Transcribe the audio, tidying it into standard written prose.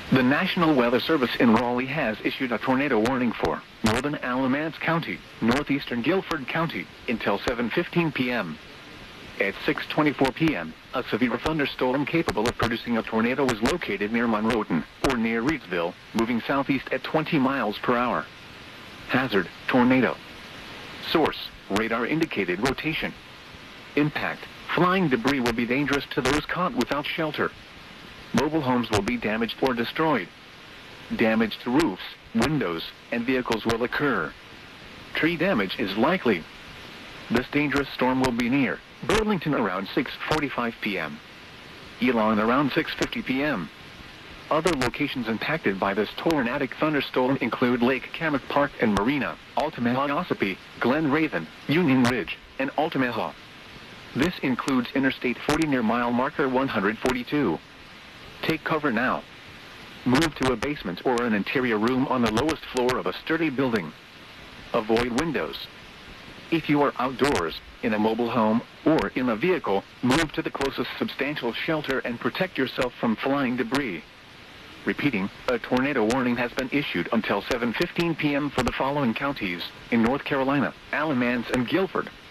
The National Weather Service in Raleigh has issued a tornado warning for northern Alamance County, northeastern Guilford County, until 7:15 p.m. At 6:24 p.m., a severe thunderstorm capable of producing a tornado was located near Monroe, or near Reidsville, moving southeast at 20 miles per hour. Hazard, tornado. Source, radar indicated rotation. Impact, flying debris will be dangerous to those caught without shelter. Mobile homes will be damaged or destroyed. Damage to roofs, windows, and vehicles will occur. Tree damage is likely. This dangerous storm will be near Burlington around 6:45 p.m. Elon around 6:50 p.m. Other locations impacted by this tornadic thunderstorm include Lake Kamek Park and Marina, Altamaha, Ossipee, Glen Raven, Union Ridge, and Altamaha. This includes Interstate 40 near mile marker 142. Take cover now. Move to a basement or an interior room on the lowest floor of a sturdy building. Avoid windows. If you are outdoors, in a mobile home, or in a vehicle, move to the closest substantial shelter and protect yourself from flying debris. Repeating, a tornado warning has been issued until 7:15 p.m. for the following counties in North Carolina: Alamance and Guilford.